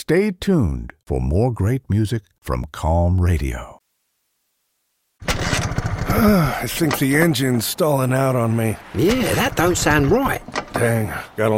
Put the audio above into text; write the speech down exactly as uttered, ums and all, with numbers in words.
Stay tuned for more great music from Calm Radio. I think the engine's stalling out on me. Yeah, that don't sound right. Dang, gotta